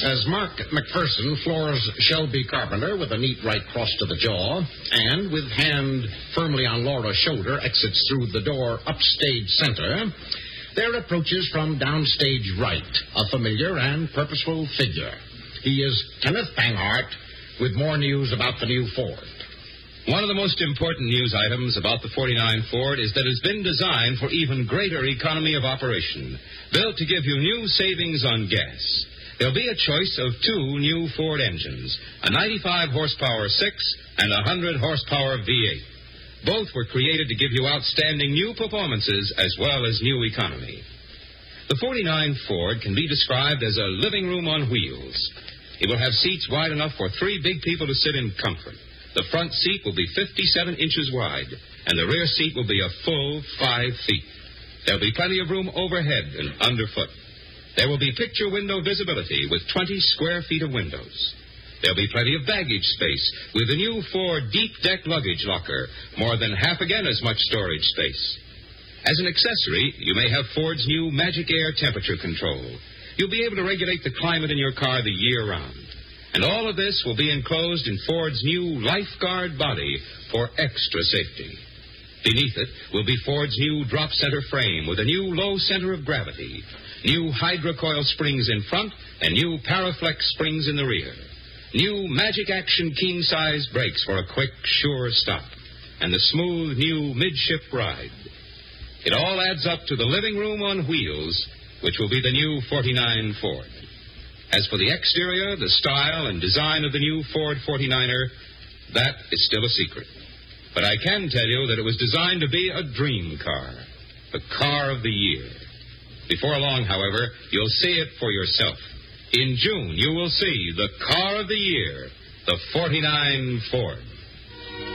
As Mark McPherson floors Shelby Carpenter with a neat right cross to the jaw, and with hand firmly on Laura's shoulder exits through the door upstage center, there approaches from downstage right a familiar and purposeful figure. He is Kenneth Banghart with more news about the new Ford. One of the most important news items about the 49 Ford is that it's been designed for even greater economy of operation, built to give you new savings on gas. There'll be a choice of two new Ford engines, a 95 horsepower 6 and a 100 horsepower V8. Both were created to give you outstanding new performances as well as new economy. The 49 Ford can be described as a living room on wheels. It will have seats wide enough for three big people to sit in comfort. The front seat will be 57 inches wide, and the rear seat will be a full 5 feet. There'll be plenty of room overhead and underfoot. There will be picture window visibility with 20 square feet of windows. There'll be plenty of baggage space with the new Ford deep deck luggage locker, more than half again as much storage space. As an accessory, you may have Ford's new Magic Air temperature control. You'll be able to regulate the climate in your car the year round. And all of this will be enclosed in Ford's new Lifeguard body for extra safety. Beneath it will be Ford's new drop center frame with a new low center of gravity, new hydrocoil springs in front, and new Paraflex springs in the rear. New Magic Action king-size brakes for a quick, sure stop, and the smooth new midship ride. It all adds up to the living room on wheels, which will be the new 49 Ford. As for the exterior, the style and design of the new Ford 49er, that is still a secret. But I can tell you that it was designed to be a dream car, the car of the year. Before long, however, you'll see it for yourself. In June, you will see the car of the year, the 49 Ford.